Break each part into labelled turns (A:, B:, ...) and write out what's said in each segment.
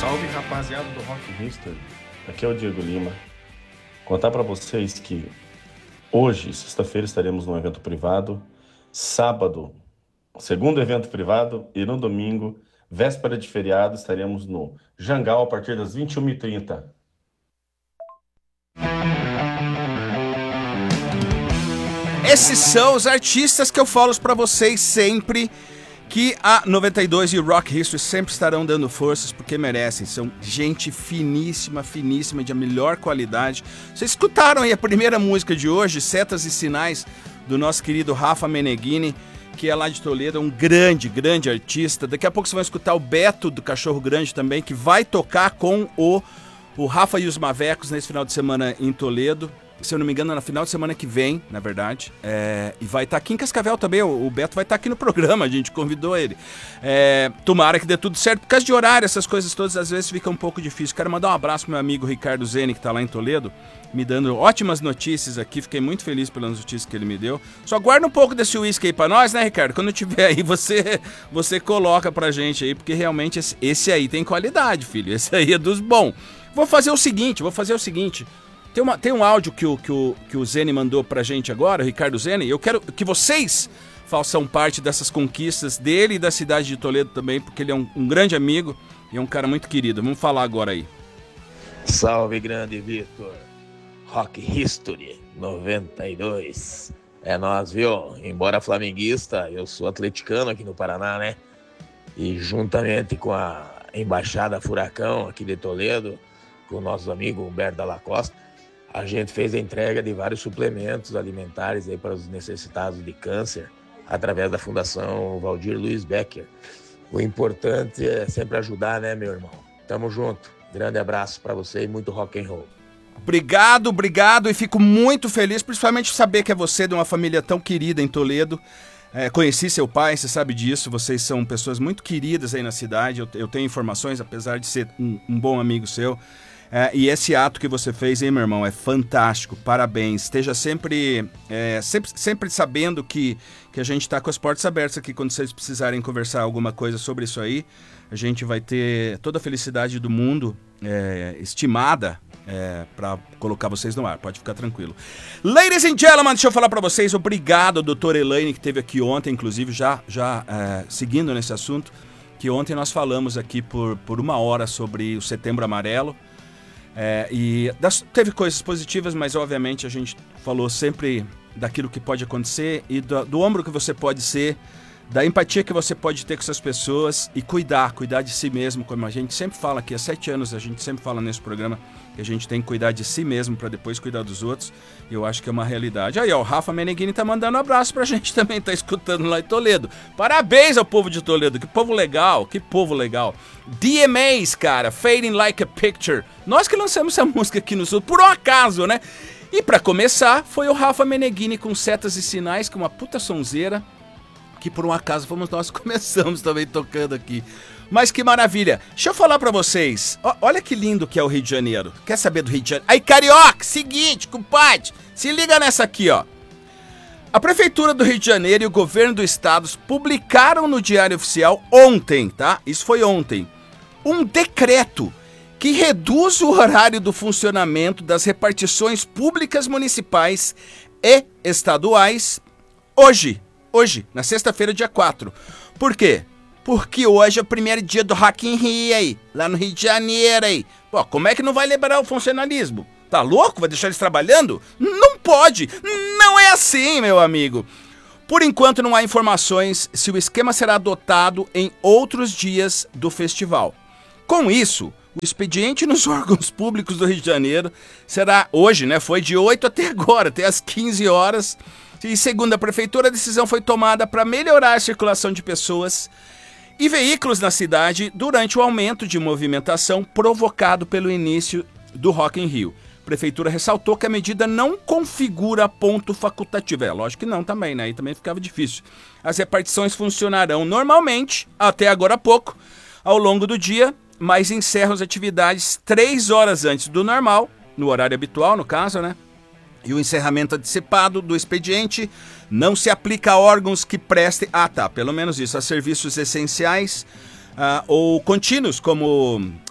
A: Salve, rapaziada do Rock History. Aqui é o Diego Lima. Contar para vocês que hoje, sexta-feira, estaremos num evento privado, sábado, segundo evento privado, e no domingo, véspera de feriado, estaremos no Jangal a partir das 21h30.
B: Esses são os artistas que eu falo para vocês sempre, que a 92 e o Rock History sempre estarão dando forças porque merecem. São gente finíssima, finíssima, de melhor qualidade. Vocês escutaram aí a primeira música de hoje, Setas e Sinais, do nosso querido Rafa Meneghini, que é lá de Toledo, é um grande, grande artista. Daqui a pouco vocês vão escutar o Beto do Cachorro Grande também, que vai tocar com o Rafa e os Mavecos nesse final de semana em Toledo. Se eu não me engano, na final de semana que vem, na verdade. E vai estar aqui em Cascavel também. O Beto vai estar aqui no programa, a gente convidou ele. Tomara que dê tudo certo. Por causa de horário, essas coisas todas, às vezes fica um pouco difícil. Quero mandar um abraço pro meu amigo Ricardo Zene, que está lá em Toledo, me dando ótimas notícias aqui. Fiquei muito feliz pelas notícias que ele me deu. Só guarda um pouco desse uísque aí pra nós, né, Ricardo? Quando tiver aí, você coloca pra gente aí, porque realmente esse aí tem qualidade, filho. Esse aí é dos bons. Vou fazer o seguinte. Tem um áudio que o Zene mandou pra gente agora, o Ricardo Zene. Eu quero que vocês façam parte dessas conquistas dele e da cidade de Toledo também, porque ele é um grande amigo e é um cara muito querido. Vamos falar agora aí.
C: Salve, grande Vitor. Rock History 92. É nóis, viu? Embora flamenguista, eu sou atleticano aqui no Paraná, né? E juntamente com a Embaixada Furacão aqui de Toledo, com o nosso amigo Humberto Dalla Costa, a gente fez a entrega de vários suplementos alimentares aí para os necessitados de câncer, através da Fundação Valdir Luiz Becker. O importante é sempre ajudar, né, meu irmão? Tamo junto. Grande abraço para você e muito rock and roll.
B: Obrigado, e fico muito feliz, principalmente saber que é você de uma família tão querida em Toledo. Conheci seu pai, você sabe disso, vocês são pessoas muito queridas aí na cidade, eu tenho informações, apesar de ser um bom amigo seu. E esse ato que você fez, hein, meu irmão, é fantástico, parabéns. Esteja sempre sabendo que a gente está com as portas abertas aqui quando vocês precisarem conversar alguma coisa sobre isso aí. A gente vai ter toda a felicidade do mundo estimada para colocar vocês no ar, pode ficar tranquilo. Ladies and gentlemen, deixa eu falar para vocês, obrigado, doutor Elaine, que esteve aqui ontem, inclusive, já seguindo nesse assunto, que ontem nós falamos aqui por 1 hora sobre o Setembro Amarelo. Teve coisas positivas, mas obviamente a gente falou sempre daquilo que pode acontecer e do ombro que você pode ser, da empatia que você pode ter com essas pessoas e cuidar de si mesmo, como a gente sempre fala aqui há 7 anos, a gente sempre fala nesse programa que a gente tem que cuidar de si mesmo para depois cuidar dos outros, e eu acho que é uma realidade. Aí, ó, o Rafa Meneghini tá mandando um abraço pra gente também, tá escutando lá em Toledo. Parabéns ao povo de Toledo, que povo legal, DMAs, cara, Fading Like a Picture. Nós que lançamos essa música aqui no Sul, por um acaso, né? E pra começar, foi o Rafa Meneghini com Setas e Sinais, que é uma puta sonzeira, que por um acaso fomos nós que começamos também tocando aqui. Mas que maravilha. Deixa eu falar pra vocês. Olha que lindo que é o Rio de Janeiro. Quer saber do Rio de Janeiro? Aí, carioca, seguinte, compadre, se liga nessa aqui, ó. A Prefeitura do Rio de Janeiro e o Governo do Estado publicaram no Diário Oficial ontem, tá? Isso foi ontem. Um decreto que reduz o horário do funcionamento das repartições públicas municipais e estaduais hoje, na sexta-feira, dia 4. Por quê? Porque hoje é o primeiro dia do Rock in Rio aí, lá no Rio de Janeiro aí. Pô, como é que não vai liberar o funcionalismo? Tá louco? Vai deixar eles trabalhando? Não pode! Não é assim, meu amigo. Por enquanto não há informações se o esquema será adotado em outros dias do festival. Com isso, o expediente nos órgãos públicos do Rio de Janeiro será hoje, né? Foi de 8 até agora, até às 15 horas. E segundo a Prefeitura, a decisão foi tomada para melhorar a circulação de pessoas e veículos na cidade durante o aumento de movimentação provocado pelo início do Rock in Rio. A Prefeitura ressaltou que a medida não configura ponto facultativo. Lógico que não também, né? Aí também ficava difícil. As repartições funcionarão normalmente, até agora há pouco, ao longo do dia, mas encerram as atividades 3 horas antes do normal, no horário habitual, no caso, né? E o encerramento antecipado do expediente não se aplica a órgãos que prestem... pelo menos isso, a serviços essenciais ou contínuos, como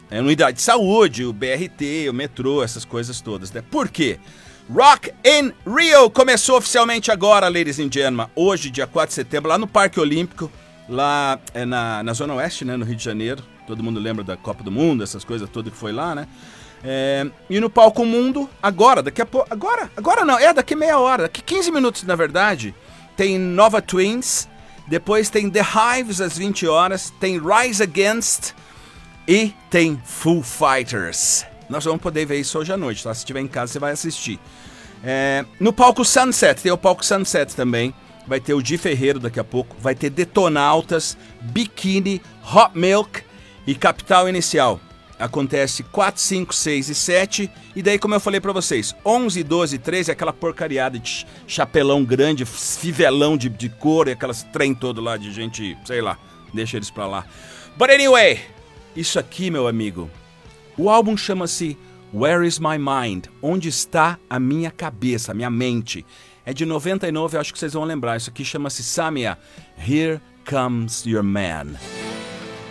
B: É unidade de saúde, o BRT, o metrô, essas coisas todas, né? Por quê? Rock in Rio começou oficialmente agora, ladies and gentlemen. Hoje, dia 4 de setembro, lá no Parque Olímpico, lá na Zona Oeste, né, no Rio de Janeiro. Todo mundo lembra da Copa do Mundo, essas coisas todas que foi lá, né? E no Palco Mundo, agora, daqui a pouco... Agora não, daqui meia hora, daqui 15 minutos, na verdade, tem Nova Twins, depois tem The Hives às 20 horas, tem Rise Against... E tem Foo Fighters. Nós vamos poder ver isso hoje à noite, tá? Se estiver em casa, você vai assistir. No palco Sunset, tem o palco Sunset também. Vai ter o Di Ferreiro daqui a pouco. Vai ter Detonautas, Bikini, Hot Milk e Capital Inicial. Acontece 4, 5, 6 e 7. E daí, como eu falei pra vocês, 11, 12 e 13 é aquela porcariada de chapelão grande, fivelão de couro e aquelas trem todo lá de gente, sei lá. Deixa eles pra lá. But anyway... Isso aqui, meu amigo, o álbum chama-se Where Is My Mind? Onde está a minha cabeça, a minha mente? É de 99, eu acho que vocês vão lembrar. Isso aqui chama-se Samia, Here Comes Your Man.